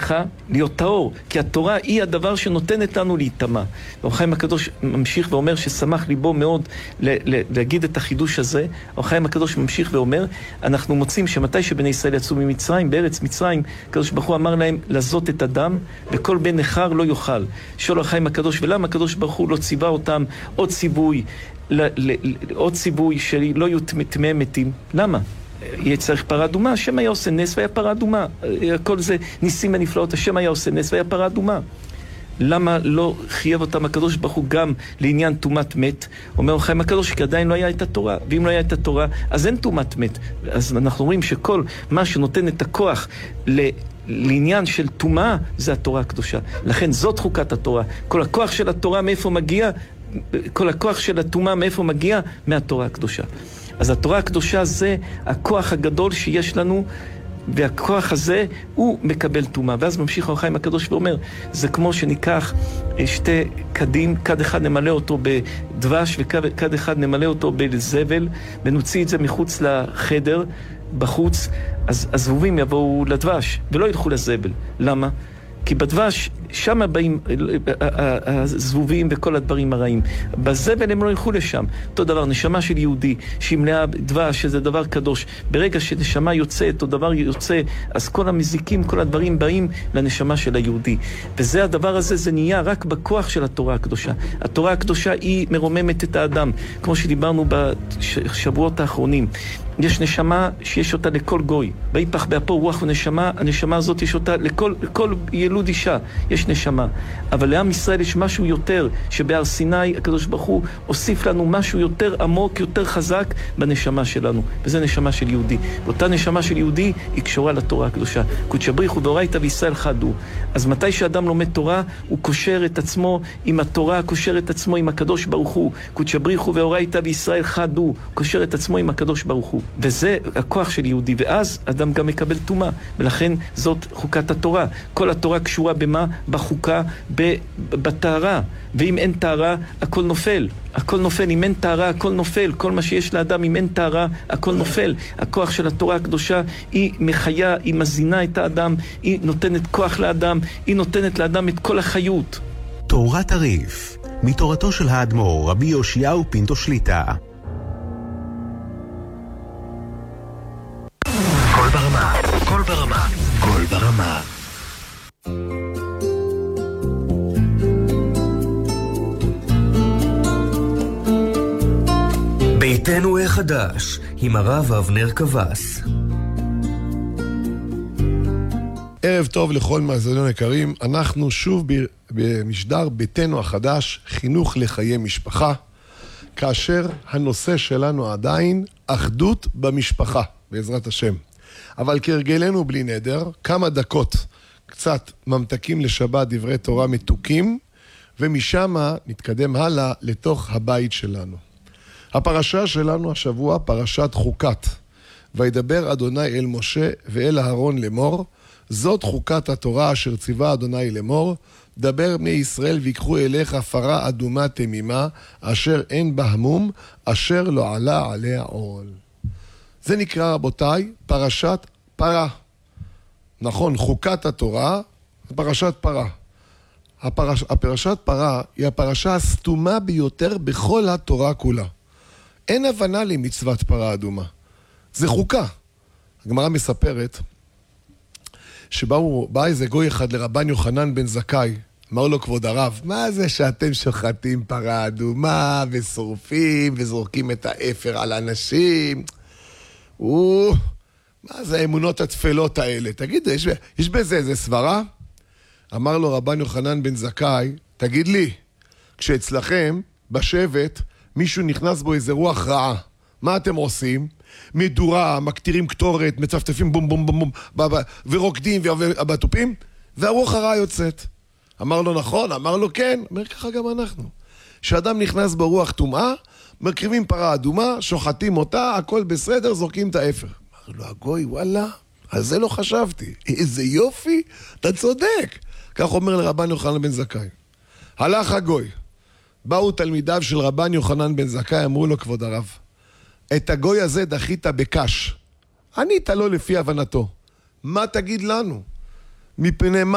צריכה להיות טהור, כי התורה היא הדבר שנותנת לנו להיטמע. אור החיים הקדוש ממשיך ואומר ששמח ליבו מאוד להגיד את החידוש הזה. אור החיים הקדוש ממשיך ואומר, אנחנו מוצאים שמתי שבני ישראל יצאו ממצרים, בארץ מצרים, הקדוש ברוך הוא אמר להם לזות את הדם, וכל בן נחר לא יאכל. שואל אור החיים הקדוש, ולמה הקדוש ברוך הוא לא ציווה אותם עוד ציווי שלא יהיו טמאי מתים? למה? יהיה צריך פרה אדומה, השם היה עושה נס והיה פרה אדומה. כל זה ניסים ונפלאות, השם היה עושה נס והיה פרה אדומה. למה לא חייב אותם הקדוש ברוך הוא גם לעניין טומאת מת? אומר אור החיים הקדוש כי עדיין לא היה את התורה, ואם לא היה את התורה אז אין טומאת מת. אז אנחנו רואים שכל מה שנותן את הכוח לעניין של טומאה זה התורה הקדושה. לכן זאת חוקת התורה. כל הכוח של התורה מאיפה מגיע? כל הכוח של הטומאה מאיפה מגיע? מהתורה הקדושה. אז התורה הקדושה זה הכוח הגדול שיש לנו, והכוח הזה הוא מקבל טומאה. ואז ממשיך אור החיים הקדוש ואומר, זה כמו שניקח שתי כדים, כד אחד נמלא אותו בדבש וכד אחד נמלא אותו בזבל, ונוציא את זה מחוץ לחדר, בחוץ, אז הזבובים יבואו לדבש ולא ילכו לזבל. למה? כי בדבש, שם באים הזבובים וכל הדברים הרעים. בזבל הם לא ילכו לשם. אותו דבר, נשמה של יהודי, שהיא מלאה דבש, שזה דבר קדוש. ברגע שנשמה יוצאת, או דבר יוצא, אז כל המזיקים, כל הדברים באים לנשמה של היהודי. וזה הדבר הזה, זה נהיה רק בכוח של התורה הקדושה. התורה הקדושה היא מרוממת את האדם, כמו שדיברנו בשבועות האחרונים. יש נשמה שיש אותה לכל גוי. ויפח באפו רוח ונשמה, הנשמה הזאת יש אותה לכל ילוד אישה. יש נשמה. אבל לעם ישראל יש משהו יותר, שבהר סיני הקדוש ברוך הוא הוסיף לנו משהו יותר עמוק, יותר חזק בנשמה שלנו. וזה נשמה של יהודי. ואותה נשמה של יהודי היא קשורה לתורה הקדושה. קודש בריחו ואורייתא וישראל חד הוא. אז מתי שאדם לומד תורה, הוא קושר את עצמו עם התורה, קושר את עצמו עם הקדוש ברוך הוא. קודש בריחו ואורייתא וישראל חד הוא. קושר את עצמו עם הקדוש ברוך הוא. וזה הכוח של יהודי, ואז אדם גם מקבל טומאה, ולכן זאת חוקת התורה. כל התורה קשורה במה? בחוקה, בטהרה, ואם אין טהרה, הכל נופל. הכל נופל, אם אין טהרה, הכל נופל. כל מה שיש לאדם, אם אין טהרה, הכל נופל. הכוח של התורה הקדושה, היא מחיה, היא מזינה את האדם, היא נותנת כוח לאדם, היא נותנת לאדם את כל החיות. תורת הריף, מתורתו של האדמו"ר רבי יאשיהו פינטו שליט"א. קול ברמה, קול ברמה, קול ברמה. ביתנו החדש, עם הרב אבנר קבס. ערב טוב לכל מאזינינו היקרים, אנחנו שוב במשדר ביתנו החדש, חינוך לחיי משפחה, כאשר הנושא שלנו עדיין אחדות במשפחה, בעזרת השם. אבל כהרגלנו בלי נדר, כמה דקות, קצת ממתקים לשבת, דברי תורה מתוקים, ומשם נתקדם הלאה לתוך הבית שלנו. הפרשה שלנו השבוע, פרשת חוקת. וידבר אדוני אל משה ואל אהרון לאמור, זאת חוקת התורה אשר ציווה אדוני לאמור, דבר בני ישראל ויקחו אליך פרה אדומה תמימה, אשר אין בה המום, אשר לא עלה עליה עול. זה נקרא רבותיי פרשת פרה. נכון, חוקת התורה, פרשת פרה. הפרשת פרה היא הפרשה הסתומה ביותר בכל התורה כולה. אין הבנה למצוות פרה אדומה. זה חוקה. הגמרא מספרת שבא איזה גוי אחד לרבן יוחנן בן זכאי, אמר לו כבוד הרב, מה זה שאתם שוחטים פרה אדומה ושורפים וזורקים את האפר על אנשים? מה זה האמונות התפלות האלה? תגיד, יש בזה איזה סברה? אמר לו רבן יוחנן בן זכאי, תגיד לי, כשאצלכם בשבט מישהו נכנס בו איזה רוח רעה, מה אתם עושים? מדורה, מקטירים קטורת, מצפצפים בום בום בום בום, ורוקדים ובטופים, והרוח הרעה יוצאת. אמר לו נכון, אמר לו כן, אומר ככה גם אנחנו. כשאדם נכנס ברוח טומאה, מקריבים פרה אדומה, שוחטים אותה, הכל בסדר, זורקים את האפר. אמר לו הגוי, וואלה, על זה לא חשבתי. איזה יופי, אתה צודק. כך אומר לרבן יוחנן בן זכאי. הלך הגוי. באו תלמידיו של רבן יוחנן בן זכאי, אמרו לו כבוד הרב, את הגוי הזה דחית בקש. ענית לו לפי הבנתו. מה תגיד לנו? מפני מה